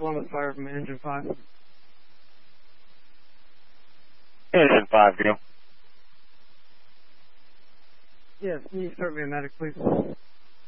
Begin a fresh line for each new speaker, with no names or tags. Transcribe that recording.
Columbus Fire from Engine 5.
Engine 5, go.
Yes, can you start me a medic, please?